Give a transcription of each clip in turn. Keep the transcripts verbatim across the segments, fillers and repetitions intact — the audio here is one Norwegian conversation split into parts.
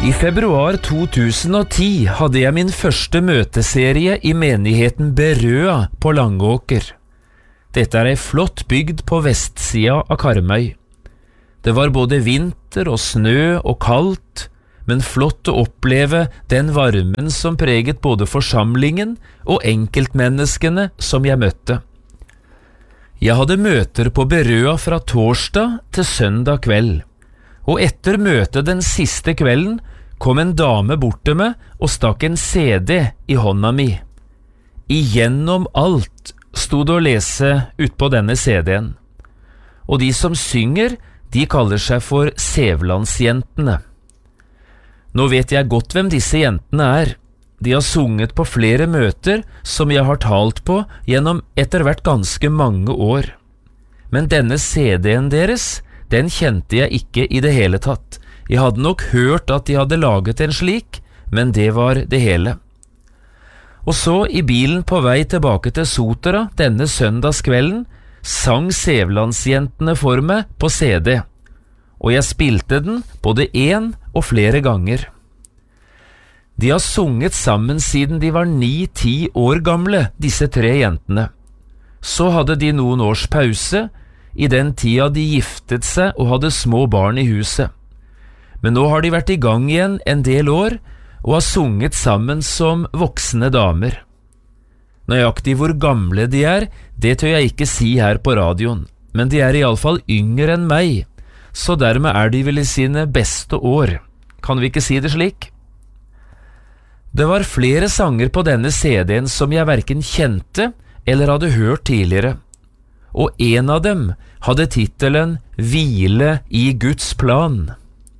I februar to tusen og ti hadde jeg min første møteserie i menigheten Berøa på Langåker. Dette er ei flott bygd på vestsida av Karmøy. Det var både vinter og snø og kaldt, men flott å oppleve den varmen som preget både forsamlingen og enkeltmenneskene som jeg møtte. Jeg hadde møter på Berøa fra torsdag til søndag kveld, og etter møtet den siste kvelden kom en dame bort til meg og stakk en C D i hånda mi. Igjennom alt stod det å lese ut på denne C D-en. Og de som synger, de kaller seg for Sævlandsjentene. Nå vet jeg godt hvem disse jentene er. De har sunget på flere møter som jeg har talt på gjennom etter hvert ganske mange år. Men denne C D-en deres, den kjente jeg ikke i det hele tatt. Jeg hadde nok hørt at de hadde laget en slik, men det var det hele. Og så i bilen på vei tilbake til Sotra denne søndagskvelden sang Sævlandsjentene for meg på C D, og jeg spilte den både en og flere ganger. De har sunget sammen siden de var ni-ti år gamle, disse tre jentene. Så hadde de noen års pause, i den tida de giftet seg og hadde små barn i huset. Men nå har de vært i gang igjen en del år, og har sunget sammen som voksne damer. Nøyaktig hvor gamle de er, det tør jeg ikke si her på radioen, men de er i alle fall yngre enn meg, så dermed er de vel i sine beste år. Kan vi ikke si det slik? Det var flere sanger på denne C D-en som jeg hverken kjente eller hadde hørt tidligere, og en av dem hadde titelen «Hvile i Guds plan».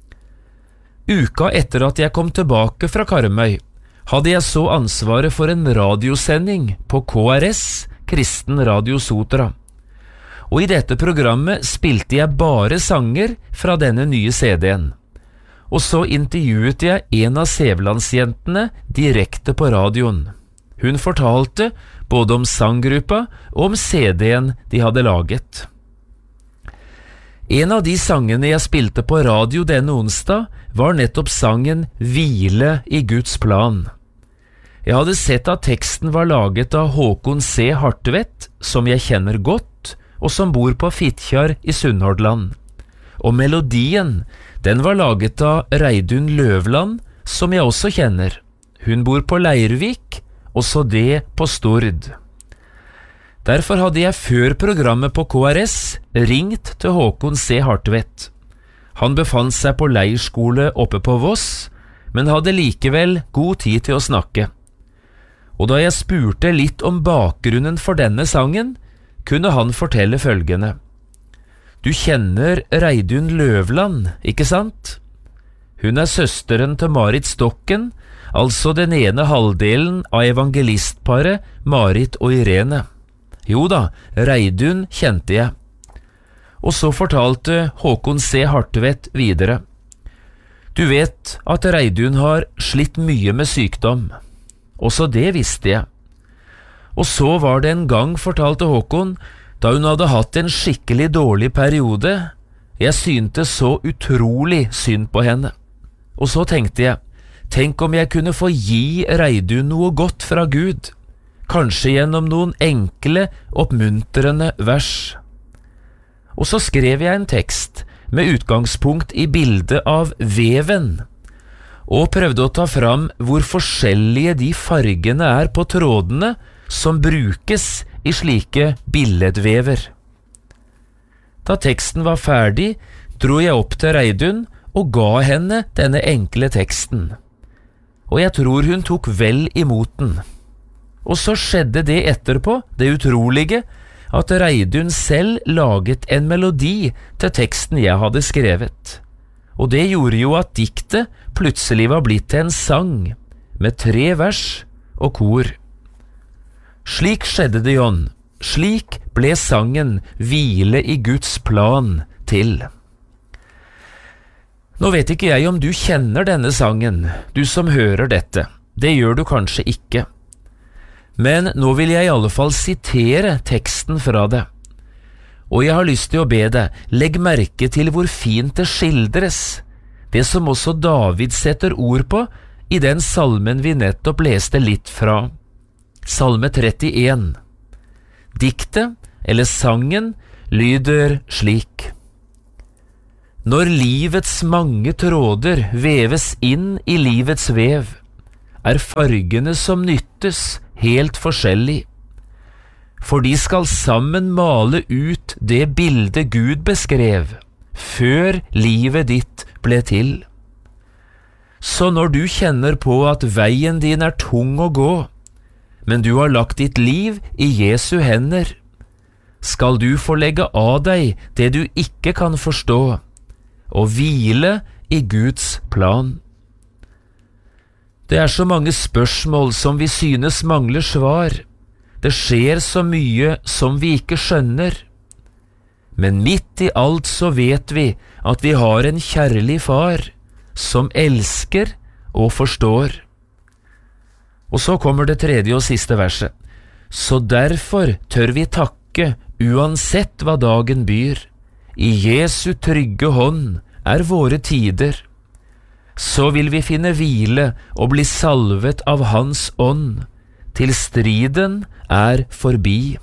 Uka etter at jeg kom tilbake fra Karmøy, hadde jeg så ansvaret for en radiosending på K R S, Kristen Radio Sotra. Og i dette programmet spilte jeg bare sanger fra denne nye C D-en. Og så intervjuet jeg en av Sævlandsjentene direkte på radioen. Hun fortalte både om sanggruppa og om C D-en de hadde laget. En av de sangene jeg spilte på radio denne onsdag var nettopp sangen «Hvile i Guds plan». Jeg hadde sett at teksten var laget av Håkon C. Hartvedt, som jeg kjenner godt, og som bor på Fitjar i Sunnhordland. Og melodien, den var laget av Reidun Løvland, som jeg også kjenner. Hun bor på Leirvik, også det på Stord. Derfor hadde jeg før programmet på K R S ringt til Håkon C. Hartvedt. Han befant seg på leirskole oppe på Voss, men hadde likevel god tid til å snakke. Og da jeg spurte litt om bakgrunnen for denne sangen, kunne han fortelle følgende. Du kjenner Reidun Løvland, ikke sant? Hun er søsteren til Marit Stokken, altså den ene halvdelen av evangelistparet Marit og Irene. Jo da, Reidun kjente jeg. Og så fortalte Håkon C. Hartvedt videre. Du vet at Reidun har slitt mye med sykdom. Også det visste jeg. Og så var det en gang, fortalte Håkon, da hun hadde hatt en skikkelig dårlig periode. Jeg syntes så utrolig synd på henne. Og så tenkte jeg, tenk om jeg kunne få gi Reidun noe godt fra Gud, kanskje gjennom noen enkle, oppmuntrende vers. Og så skrev jeg en tekst med utgangspunkt i bildet av veven, og prøvde å ta fram hvor forskjellige de fargene er på trådene som brukes i slike billedvever. Da teksten var ferdig, dro jeg opp til Reidun og ga henne denne enkle teksten. Og jeg tror hun tok vel imot den. Og så skjedde det etterpå, det utrolige, at Reidun selv laget en melodi til teksten jeg hadde skrevet. Og det gjorde jo at diktet plutselig var blitt til en sang, med tre vers og kor. Slik skjedde det, John. Slik ble sangen «Hvile i Guds plan» til. Nå vet ikke jeg om du kjenner denne sangen, du som hører dette. Det gjør du kanskje ikke. Men nå vil jeg i alle fall sitere teksten fra det. Og jeg har lyst til å be deg, legg merke til hvor fint det skildres. det som også David setter ord på i den salmen vi nettopp leste litt fra, salme trettien. Diktet, eller sangen, lyder slik: Når livets mange tråder veves inn i livets vev, er fargene som nyttes helt forskjellig. For de skal sammen male ut det bildet Gud beskrev, før livet ditt ble til. Så når du kjenner på at veien din er tung å gå, men du har lagt ditt liv i Jesu hender, skal du få legge av deg det du ikke kan forstå, og hvile i Guds plan. Det er så mange spørsmål som vi synes mangler svar. Det skjer så mye som vi ikke skjønner. Men midt i alt så vet vi at vi har en kjærlig far, som elsker og forstår. Og så kommer det tredje og siste verset. Så derfor tør vi takke uansett hva dagen byr. I Jesu trygge hånd er våre tider. Så vil vi finne hvile og bli salvet av Hans ånd, til striden er forbi.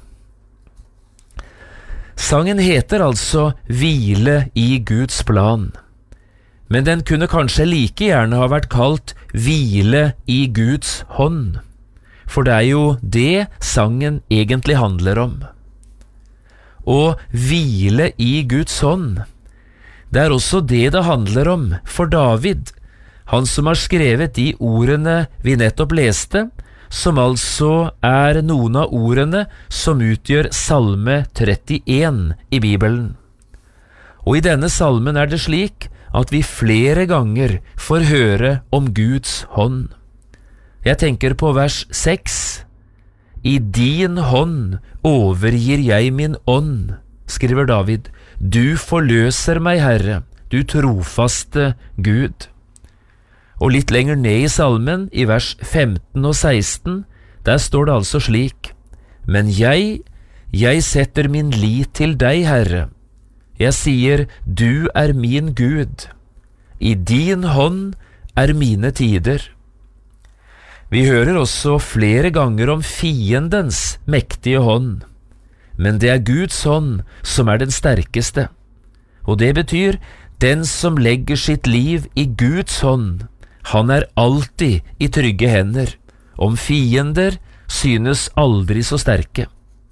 Sangen heter altså Hvile i Guds plan, men den kunne kanskje like gjerne ha vært kalt Hvile i Guds hånd, for det er jo det sangen egentlig handler om. Å hvile i Guds hånd, det er også det det handler om for David, han som har skrevet de ordene vi nettopp leste, som altså er noen av ordene som utgjør salme trettien i Bibelen. Og i denne salmen er det slik at vi flere ganger får høre om Guds hånd. Jeg tenker på vers seks. I din hånd overgir jeg min ånd, skriver David. Du forløser meg, Herre, du trofaste Gud. Og litt lenger ned i salmen, i vers femten og seksten, der står det altså slik: Men jeg, jeg setter min lit til deg, Herre. Jeg sier, du er min Gud. I din hånd er mine tider. Vi hører også flere ganger om fiendens mektige hånd, men det er Guds hånd som er den sterkeste. Og det betyr, den som legger sitt liv i Guds hånd, han er alltid i trygge hender, om fiender synes aldri så sterke.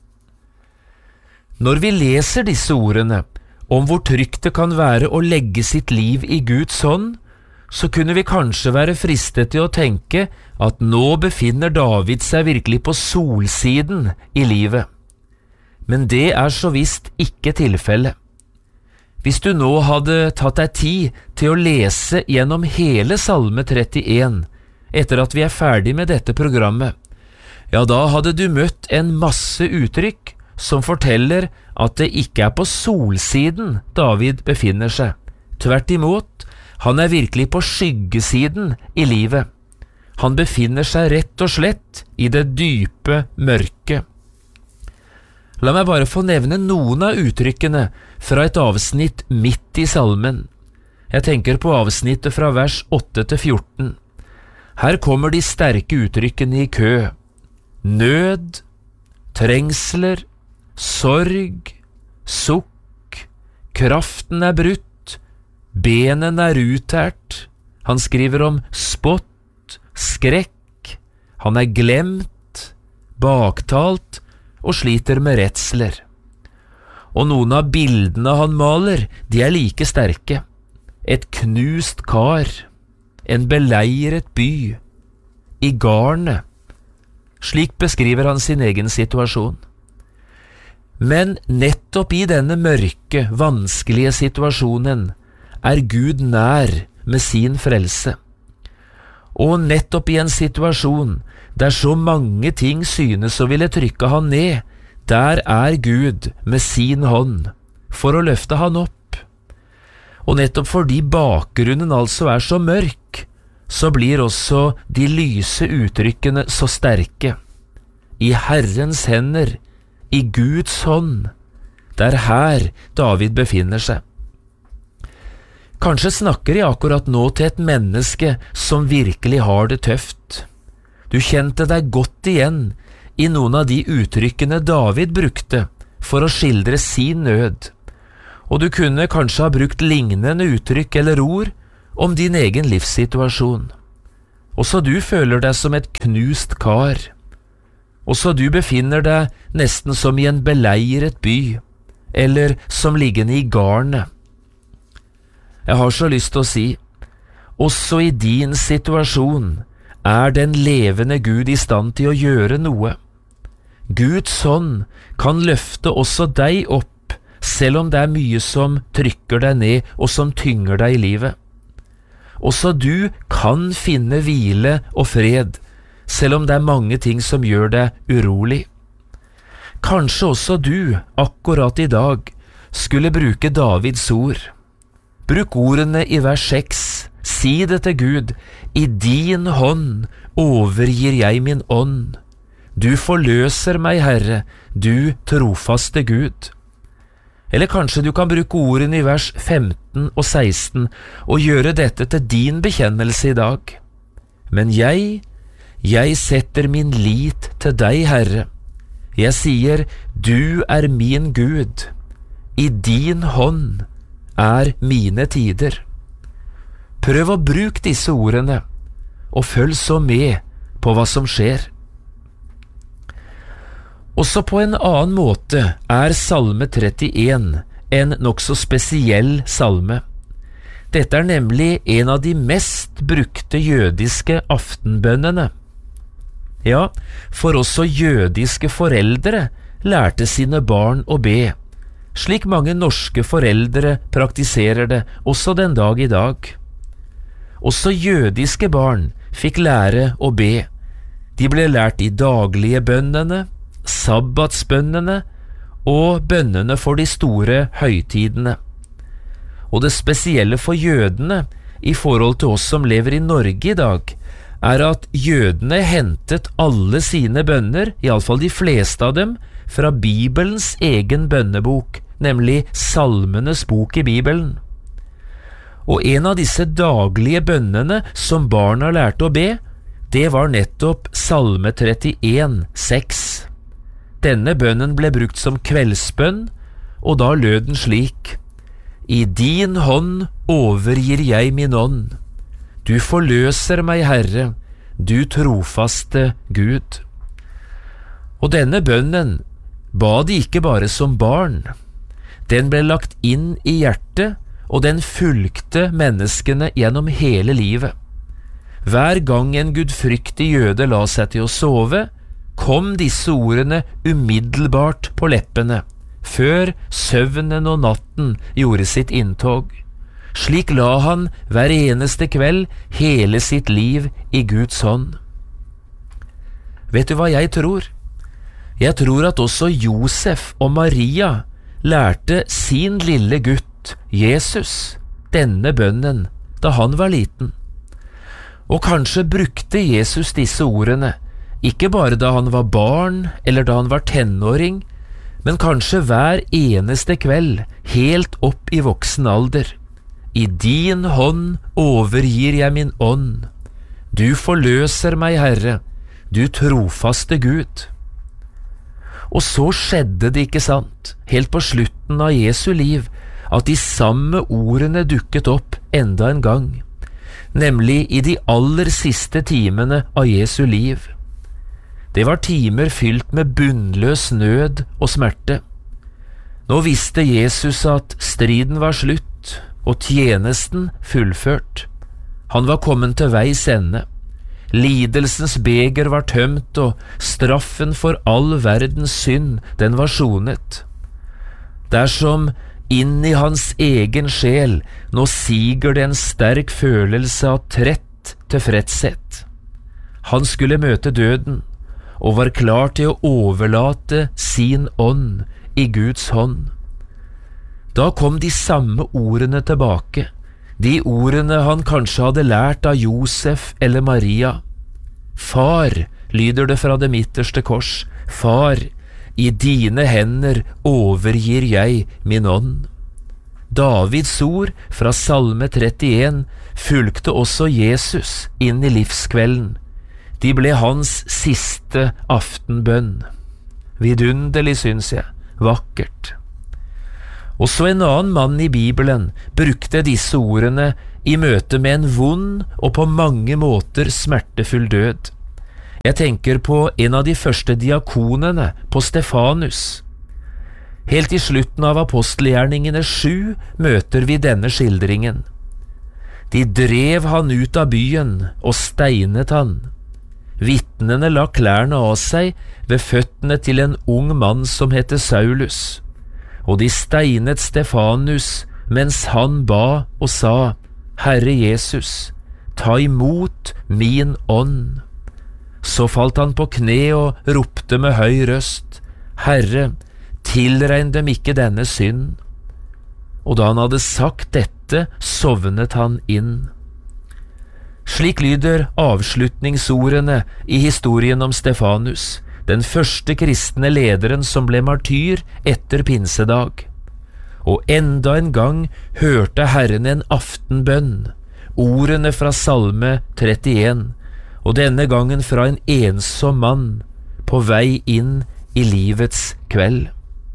Når vi leser disse ordene om hvor trygt det kan være å legge sitt liv i Guds hånd, så kunne vi kanskje være fristet til å tenke at nå befinner David seg virkelig på solsiden i livet. Men det er så visst ikke tilfellet. Hvis du nå hadde tatt deg tid til å lese gjennom hele salme trettien, etter at vi er ferdig med dette programmet, ja, da hadde du møtt en masse uttrykk som forteller at det ikke er på solsiden David befinner seg. Tvert imot, han er virkelig på skyggesiden i livet. Han befinner seg rett og slett i det dype mørket. La meg bare få nevne noen av uttrykkene fra et avsnitt midt i salmen. Jeg tenker på avsnittet fra vers åtte til fjorten. Her kommer de sterke uttrykkene i kø. Nød, trengsler, sorg, sukk, kraften er brutt, benen er uttært. Han skriver om spott, skrekk, han er glemt, baktalt, og sliter med redsler. Og noen av bildene han maler, de er like sterke. Et knust kar, en beleiret by, i garnet. Slik beskriver han sin egen situasjon. Men nettopp i denne mørke, vanskelige situasjonen er Gud nær med sin frelse. Og nettopp i en situasjon der så mange ting synes å ville trykke han ned, der er Gud med sin hånd for å løfte han opp. Og nettopp fordi bakgrunnen altså er så mørk, så blir også de lyse uttrykkene så sterke. I Herrens hender, i Guds hånd, det er her David befinner seg. Kanskje snakker jeg akkurat nå til et menneske som virkelig har det tøft. Du kjente deg godt igjen i noen av de uttrykkene David brukte for å skildre sin nød, og du kunne kanskje ha brukt lignende uttrykk eller ord om din egen livssituasjon. Også du føler deg som et knust kar. Også du befinner deg nesten som i en beleiret by, eller som liggende i garnet. Jeg har så lyst til å si, også i din situasjon er den levende Gud i stand til å gjøre noe. Guds hånd kan løfte også deg opp, selv om det er mye som trykker deg ned og som tynger deg i livet. Også du kan finne hvile og fred, selv om det er mange ting som gjør deg urolig. Kanskje også du, akkurat i dag, skulle bruke Davids ord. Bruk ordene i vers seks, si det til Gud, i din hånd overgir jeg min ånd. Du forløser meg, Herre, du trofaste Gud. Eller kanskje du kan bruke ordene i vers femten og seksten og gjøre dette til din bekjennelse i dag. Men jeg, jeg setter min lit til deg, Herre. Jeg sier, du er min Gud. I din hånd er mine tider. Prøv å bruke disse ordene, og følg så med på hva som skjer. Også på en annen måte er salme trettien en nokså spesiell salme. Dette er nemlig en av de mest brukte jødiske aftenbønnene. Ja, for også jødiske foreldre lærte sine barn å be, slik mange norske foreldre praktiserer det også den dag i dag. Også jødiske barn fikk lære å be. De ble lært de daglige bønnene, sabbatsbønnene og bønnene for de store høytidene. Og det spesielle for jødene i forhold til oss som lever i Norge i dag, er at jødene hentet alle sine bønner, i alle fall de fleste av dem, fra Bibelens egen bønnebok, nemlig Salmenes bok i Bibelen. Og en av disse daglige bønnene som barna lærte å be, det var nettopp Salme trettien, seks. Denne bønnen ble brukt som kveldsbønn, og da lød den slik: I din hånd overgir jeg min ånd. Du forløser meg, Herre, du trofaste Gud. Og denne bønnen ba de ikke bare som barn. Den ble lagt inn i hjertet, og den fulgte menneskene gjennom hele livet. Hver gang en gudfryktig jøde la seg til å sove, kom disse ordene umiddelbart på leppene, før søvnen og natten gjorde sitt inntog. Slik la han hver eneste kveld hele sitt liv i Guds hånd. Vet du hva jeg tror? Jeg tror at også Josef og Maria lærte sin lille gutt, Jesus, denne bønnen da han var liten. Og kanskje brukte Jesus disse ordene, ikke bare da han var barn eller da han var tenåring, men kanskje hver eneste kveld, helt opp i voksen alder. I din hånd overgir jeg min ånd. Du forløser meg, Herre, du trofaste Gud. Og så skjedde det, ikke sant, helt på slutten av Jesu liv, at de samme ordene dukket opp enda en gang, nemlig i de aller siste timene av Jesu liv. Det var timer fylt med bunnløs nød og smerte. Nå visste Jesus at striden var slutt, og tjenesten fullført. Han var kommet til veis ende. Lidelsens beger var tømt, og straffen for all verdens synd, den var sonet. Dersom inn i hans egen sjel nå siger det en sterk følelse av trett tilfredshet. Han skulle møte døden, og var klar til å overlate sin ånd i Guds hånd. Da kom de samme ordene tilbake, de ordene han kanskje hadde lært av Josef eller Maria. Far, lyder det fra det midterste kors, far, i dine hender overgir jeg min ånd. Davids ord fra Salme trettien fulgte også Jesus inn i livskvelden. De ble hans siste aftenbønn. Vidunderlig, synes jeg, vakkert. Også en annen mann i Bibelen brukte disse ordene i møte med en vond og på mange måter smertefull død. Jeg tenker på en av de første diakonene, på Stefanus. Helt i slutten av apostelgjerningene sju møter vi denne skildringen. De drev han ut av byen og steinet han. Vitnene la klærne av seg ved føttene til en ung mann som heter Saulus, og de steinet Stefanus mens han ba og sa, Herre Jesus, ta imot min ånd. Så falt han på kne og ropte med høy røst, Herre, tilregn dem ikke denne synd. Og da han hadde sagt dette, sovnet han inn. Slik lyder avslutningsordene i historien om Stefanus, den første kristne lederen som ble martyr etter pinsedag. Og enda en gang hørte Herren en aftenbønn, ordene fra Salme trettien, og denne gangen fra en ensom mann på vei inn i livets kveld.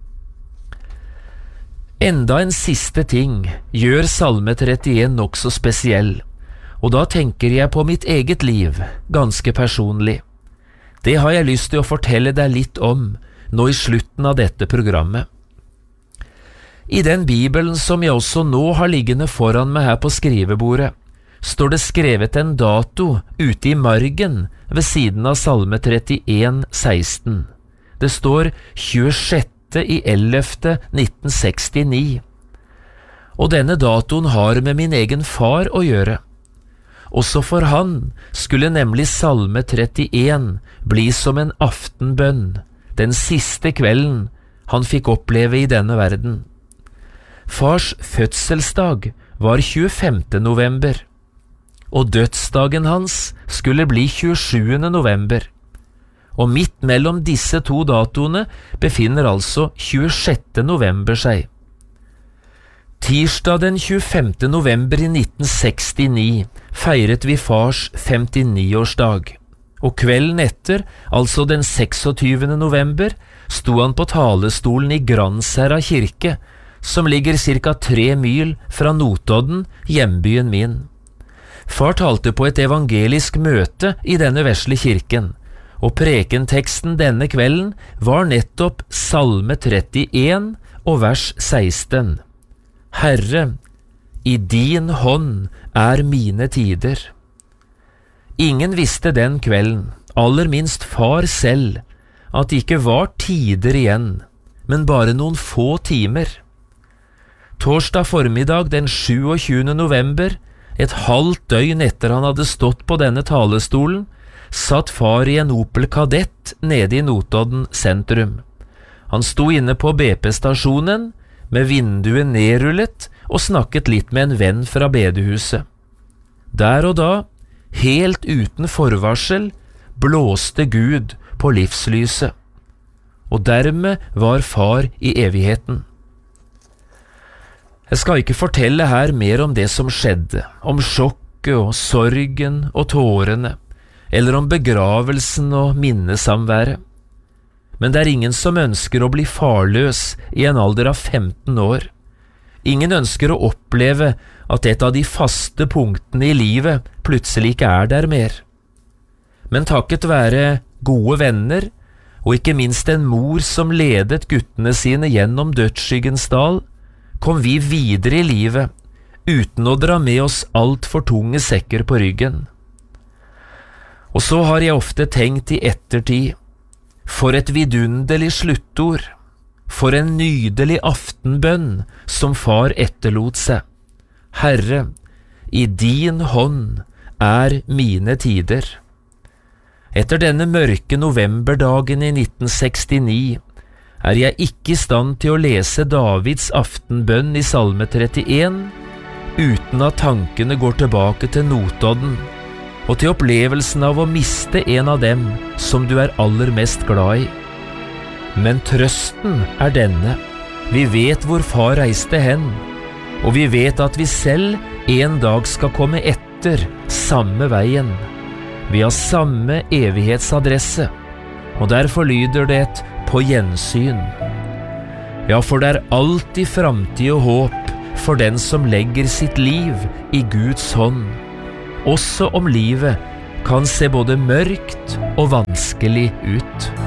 Enda en siste ting gjør Salme trettien nok så spesiell, og da tenker jeg på mitt eget liv, ganske personlig. Det har jeg lyst til å fortelle deg litt om nå i slutten av dette programmet. I den Bibelen som jeg også nå har liggende foran meg her på skrivebordet, står det skrevet en dato ute i margen ved siden av Salme trettien seksten. Det står tjuesjette i ellevte nitten sekstini. Og denne datoen har med min egen far å gjøre. Også for han skulle nemlig Salme trettien bli som en aftenbønn, den siste kvelden han fikk oppleve i denne verden. Fars fødselsdag var tjuefemte november, og dødsdagen hans skulle bli tjuesjuende november. Og midt mellom disse to datoene befinner altså tjuesjette november seg. Tirsdag den tjuefemte november i nitten sekstini feiret vi fars femtini-årsdag, og kvelden etter, altså den seksogtyvende november, sto han på talestolen i Gransherra kirke, som ligger cirka tre mil fra Notodden, hjembyen min. Far talte på et evangelisk møte i denne vesle kirken, og prekenteksten denne kvelden var nettopp Salme trettien og vers seksten. Herre, i din hånd er mine tider. Ingen visste den kvelden, aller minst far selv, at det ikke var tider igjen, men bare noen få timer. Torsdag formiddag den sjuogtjuende november, et halvt døgn etter han hadde stått på denne talestolen, satt far i en Opel Kadett nede i Notodden sentrum. Han sto inne på B P-stasjonen med vinduet nedrullet og snakket litt med en venn fra bedehuset. Der og da, helt uten forvarsel, blåste Gud på livslyset, og dermed var far i evigheten. Jeg skal ikke fortelle her mer om det som skjedde, om sjokket og sorgen og tårene, eller om begravelsen og minnesamværet. Men det er ingen som ønsker å bli farløs i en alder av femten år. Ingen ønsker å oppleve at et av de faste punktene i livet plutselig ikke er der mer. Men takket være gode venner, og ikke minst en mor som ledet guttene sine gjennom dødsskyggens dal, kom vi videre i livet, uten å dra med oss alt for tunge sekker på ryggen. Og så har jeg ofte tenkt i ettertid, for et vidunderlig sluttord, for en nydelig aftenbønn som far etterlot seg. Herre, i din hånd er mine tider. Etter denne mørke novemberdagen i nitten sekstini er jeg ikke i stand til å lese Davids aftenbønn i Salme trettien uten at tankene går tilbake til Notodden og til opplevelsen av å miste en av dem som du er aller mest glad i. Men trøsten er denne: vi vet hvor far reiste hen, og vi vet at vi selv en dag skal komme etter samme veien. Vi har samme evighetsadresse, og derfor lyder det et på gjensyn. Ja, for det er alltid framtid og håp for den som legger sitt liv i Guds hånd, også om livet kan se både mørkt og vanskelig ut.